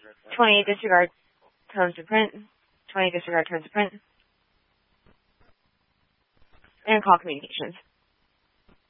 20, disregard tones to print. 20, disregard tones to print. And call communications.